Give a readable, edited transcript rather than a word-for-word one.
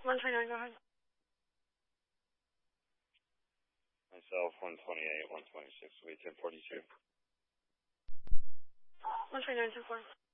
129, go ahead. Myself, 128, 126, wait 1042. 129, 10-4.